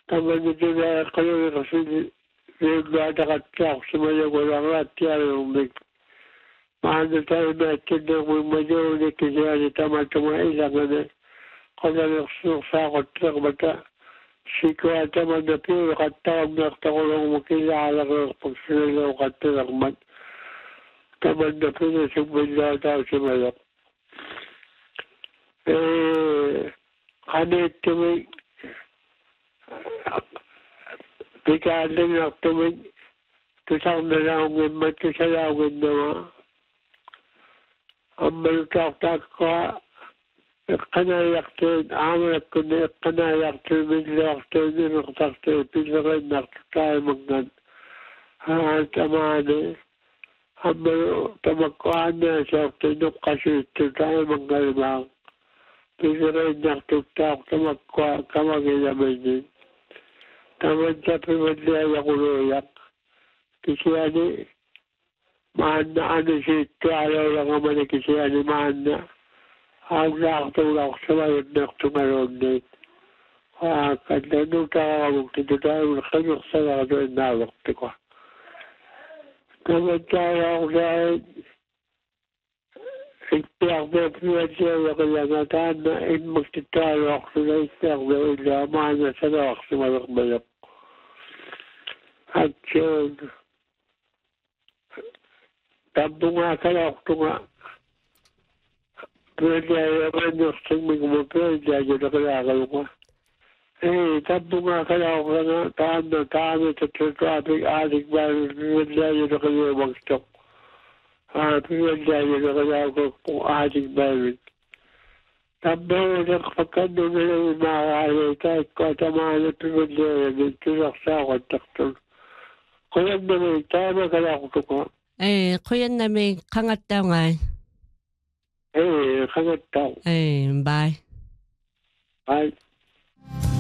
Taman nito na kayo kasi nagdadakatsak sa mga walang latya yung maano tayo natin na kung manulit kasi ano tama tumailangan na kung sakot ng mata. Siko at taman na piyo katawag na takulong makilala ko pag sinalaw katilakman. Taman na piyo sumbanda tao sa malak. Kanit tumay Pikaling aktumay tusang nalawin matusalawin naman. Ang malutak ko kanayak din, amalak ko na kanayak din, midlak din, inaktak din, pinakain naktakay magnan. Tamane, ang tamakkuhan na siya, tinok kasi ito tayo manggalbang. Pinakain naktaktak, tamakkuhan, kamagilamay din. Taman sa pimadlaya ko loyak. Kasi ano, mahal na ano siya ito, alaw lang naman kasi ano, mahal na. Ang nakatulak sa mayroon na tumalon din. Kanda nung takawag dito tayo, nakanyok sa lado ang nawakti ko. Taman tayo ako dahil, ipiyak na pimadlaya ko lang nataan na magtitalo ako sa ipiyak na ila, mahal na sa lawak sa malak-malak. At yun, tambunga ka lang ito nga. Pwede naman yung singming mo, pwede na kalakal ko. Tambunga ka lang ako nga, taan na sa traffic, adik ba, pwede na kayo mag-stop. Pwede na kalakal ko kung adik ba. Tambunga na kapag na lang makakali, kahit ko tamahan na pwede na dito sa kontakton. Kuya namin, tama ka lang ko. kuya namin, kangat daw nga. Kangat daw. Bye. Bye.